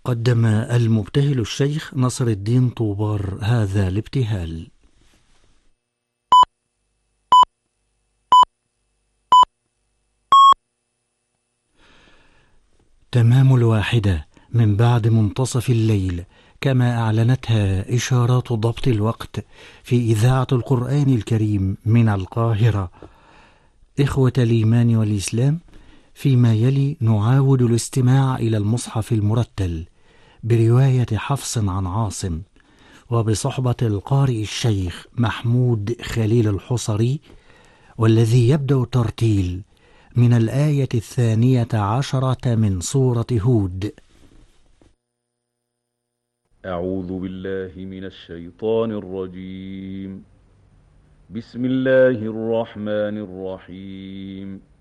قدم المبتهل الشيخ نصر الدين طوبار هذا الابتهال. تمام الواحدة من بعد منتصف الليل، كما أعلنتها إشارات ضبط الوقت في إذاعة القرآن الكريم من القاهرة. إخوة الإيمان والإسلام، فيما يلي نعاود الاستماع إلى المصحف المرتل برواية حفص عن عاصم، وبصحبة القارئ الشيخ محمود خليل الحصري، والذي يبدأ ترتيل من الآية 12 من سورة هود. أعوذ بالله من الشيطان الرجيم. بسم الله الرحمن الرحيم.